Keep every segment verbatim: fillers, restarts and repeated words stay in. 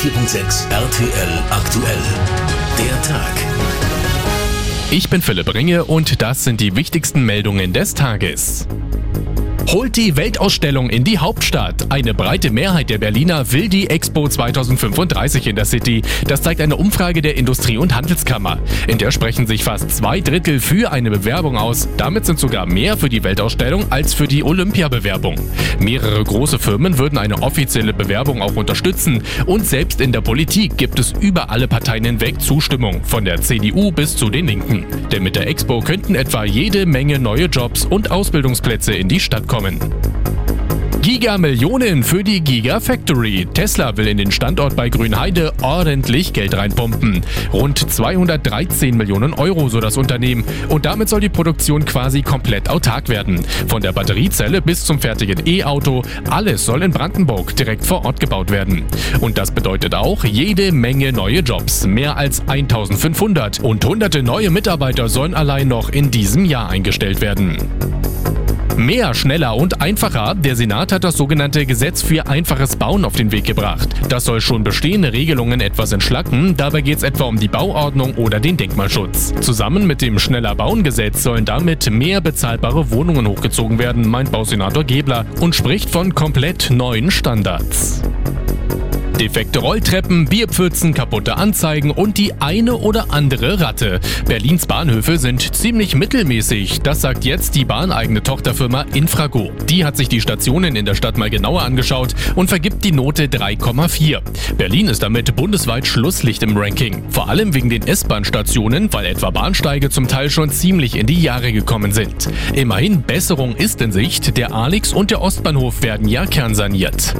hundertvier Komma sechs R T L aktuell. Der Tag. Ich bin Philipp Ringe und das sind die wichtigsten Meldungen des Tages. Holt die Weltausstellung in die Hauptstadt. Eine breite Mehrheit der Berliner will die Expo zweitausendfünfunddreißig in der City. Das zeigt eine Umfrage der Industrie- und Handelskammer. In der sprechen sich fast zwei Drittel für eine Bewerbung aus. Damit sind sogar mehr für die Weltausstellung als für die Olympiabewerbung. Mehrere große Firmen würden eine offizielle Bewerbung auch unterstützen. Und selbst in der Politik gibt es über alle Parteien hinweg Zustimmung, von der C D U bis zu den Linken. Denn mit der Expo könnten etwa jede Menge neue Jobs und Ausbildungsplätze in die Stadt kommen. Giga-Millionen für die Gigafactory. Tesla will in den Standort bei Grünheide ordentlich Geld reinpumpen. Rund zweihundertdreizehn Millionen Euro, so das Unternehmen. Und damit soll die Produktion quasi komplett autark werden. Von der Batteriezelle bis zum fertigen E-Auto. Alles soll in Brandenburg direkt vor Ort gebaut werden. Und das bedeutet auch jede Menge neue Jobs. Mehr als eintausendfünfhundert. Und hunderte neue Mitarbeiter sollen allein noch in diesem Jahr eingestellt werden. Mehr, schneller und einfacher. Der Senat hat das sogenannte Gesetz für einfaches Bauen auf den Weg gebracht. Das soll schon bestehende Regelungen etwas entschlacken. Dabei geht es etwa um die Bauordnung oder den Denkmalschutz. Zusammen mit dem Schneller-Bauen-Gesetz sollen damit mehr bezahlbare Wohnungen hochgezogen werden, meint Bausenator Gebler und spricht von komplett neuen Standards. Defekte Rolltreppen, Bierpfützen, kaputte Anzeigen und die eine oder andere Ratte. Berlins Bahnhöfe sind ziemlich mittelmäßig. Das sagt jetzt die bahneigene Tochterfirma Infrago. Die hat sich die Stationen in der Stadt mal genauer angeschaut und vergibt die Note drei Komma vier. Berlin ist damit bundesweit Schlusslicht im Ranking. Vor allem wegen den S-Bahn-Stationen, weil etwa Bahnsteige zum Teil schon ziemlich in die Jahre gekommen sind. Immerhin, Besserung ist in Sicht. Der Alix und der Ostbahnhof werden ja kernsaniert.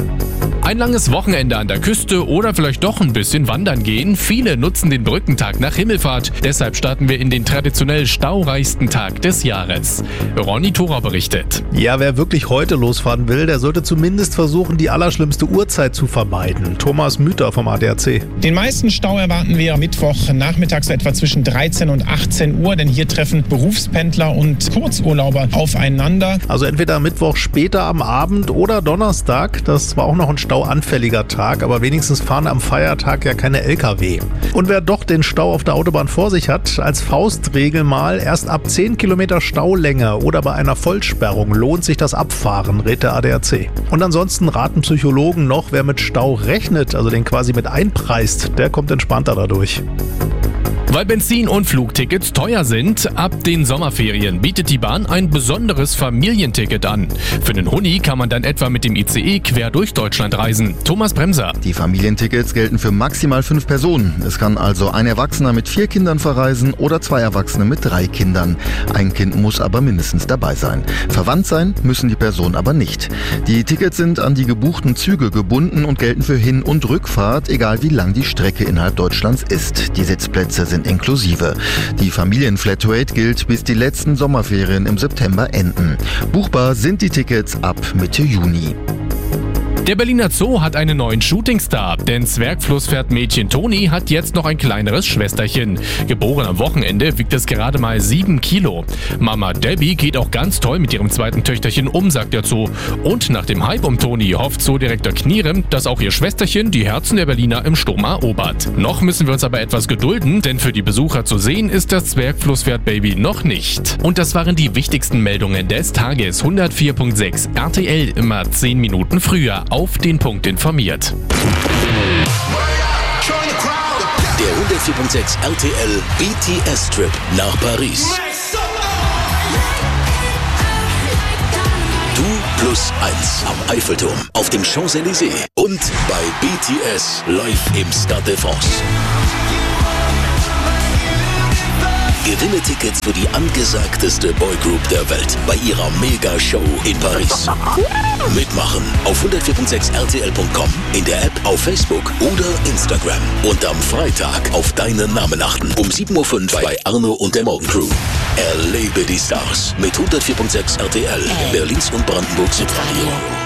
Ein langes Wochenende an der Küste oder vielleicht doch ein bisschen wandern gehen. Viele nutzen den Brückentag nach Himmelfahrt. Deshalb starten wir in den traditionell staureichsten Tag des Jahres. Ronny Thora berichtet. Ja, wer wirklich heute losfahren will, der sollte zumindest versuchen, die allerschlimmste Uhrzeit zu vermeiden. Thomas Müther vom A D A C. Den meisten Stau erwarten wir Mittwoch nachmittags etwa zwischen dreizehn und achtzehn Uhr, denn hier treffen Berufspendler und Kurzurlauber aufeinander. Also entweder Mittwoch später am Abend oder Donnerstag. Das war auch noch ein stauanfälliger Tag, aber wenigstens fahren am Feiertag ja keine L K W. Und wer doch den Stau auf der Autobahn vor sich hat, als Faustregel mal, erst ab zehn Kilometer Staulänge oder bei einer Vollsperrung lohnt sich das Abfahren, rät der A D A C. Und ansonsten raten Psychologen noch, wer mit Stau rechnet, also den quasi mit einpreist, der kommt entspannter dadurch. Weil Benzin- und Flugtickets teuer sind, ab den Sommerferien bietet die Bahn ein besonderes Familienticket an. Für den Huni kann man dann etwa mit dem I C E quer durch Deutschland reisen. Thomas Bremser. Die Familientickets gelten für maximal fünf Personen. Es kann also ein Erwachsener mit vier Kindern verreisen oder zwei Erwachsene mit drei Kindern. Ein Kind muss aber mindestens dabei sein. Verwandt sein müssen die Personen aber nicht. Die Tickets sind an die gebuchten Züge gebunden und gelten für Hin- und Rückfahrt, egal wie lang die Strecke innerhalb Deutschlands ist. Die Sitzplätze sind inklusive. Die Familienflatrate gilt, bis die letzten Sommerferien im September enden. Buchbar sind die Tickets ab Mitte Juni. Der Berliner Zoo hat einen neuen Shootingstar, denn Zwergflusspferdmädchen Toni hat jetzt noch ein kleineres Schwesterchen. Geboren am Wochenende wiegt es gerade mal sieben Kilo. Mama Debbie geht auch ganz toll mit ihrem zweiten Töchterchen um, sagt der Zoo. Und nach dem Hype um Toni hofft Zoodirektor Knierem, dass auch ihr Schwesterchen die Herzen der Berliner im Sturm erobert. Noch müssen wir uns aber etwas gedulden, denn für die Besucher zu sehen ist das Zwergflusspferdbaby noch nicht. Und das waren die wichtigsten Meldungen des Tages. hundertvier Komma sechs R T L, immer zehn Minuten früher. Auf den Punkt informiert. Der hundertvier Komma sechs R T L B T S-Trip nach Paris. Du plus eins am Eiffelturm, auf dem Champs-Élysées und bei B T S live im Stade de France. Gewinne Tickets für die angesagteste Boygroup der Welt bei ihrer Mega-Show in Paris. Mitmachen auf hundertvier Komma sechs R T L Punkt com, in der App, auf Facebook oder Instagram. Und am Freitag auf deinen Namen achten. Um sieben Uhr fünf bei Arno und der Morgencrew. Erlebe die Stars mit hundertvier Komma sechs R T L, Berlins und Brandenburgs Hitradio.